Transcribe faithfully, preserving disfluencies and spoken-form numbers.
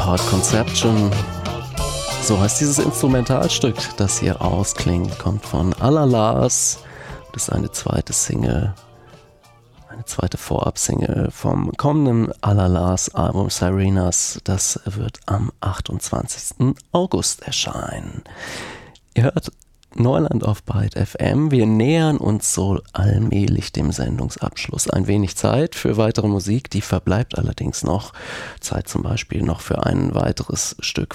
Heart Conception. So heißt dieses Instrumentalstück, das hier ausklingt, kommt von Alalas. Das ist eine zweite Single, eine zweite Vorab-Single vom kommenden Alalas-Album Sirenas. Das wird am achtundzwanzigsten August erscheinen. Ihr hört Neuland auf Byte F M. Wir nähern uns so allmählich dem Sendungsabschluss. Ein wenig Zeit für weitere Musik, die verbleibt allerdings noch. Zeit zum Beispiel noch für ein weiteres Stück